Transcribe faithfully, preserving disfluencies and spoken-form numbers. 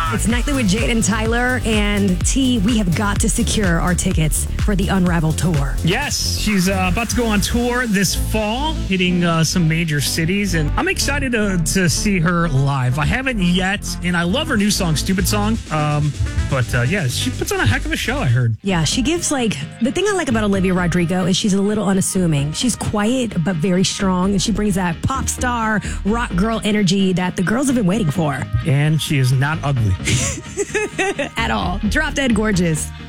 It's Nightly with Jade and Tyler. And T, we have got to secure our tickets for the Unravel tour. Yes, she's uh, about to go on tour this fall, hitting uh, some major cities. And I'm excited to, to see her live. I haven't yet, and I love her new song, Stupid Song. Um, but uh, yeah, she puts on a heck of a show, I heard. Yeah, she gives like, the thing I like about Olivia Rodrigo is she's a little unassuming. She's quiet, but very strong. And she brings that pop star, rock girl energy that the girls have been waiting for. And she is not ugly. At all. Drop dead gorgeous.